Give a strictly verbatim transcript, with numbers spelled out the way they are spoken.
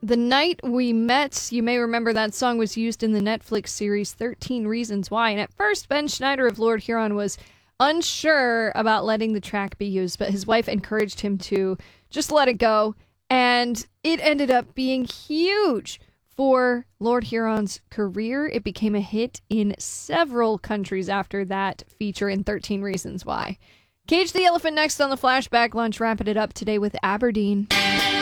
The Night We Met, you may remember that song was used in the Netflix series thirteen Reasons Why. And at first, Ben Schneider of Lord Huron was unsure about letting the track be used, but his wife encouraged him to just let it go. And it ended up being huge for Lord Huron's career. It became a hit in several countries after that feature in thirteen Reasons Why. Cage the Elephant next on the Flashback Lunch, wrapping it up today with Aberdeen.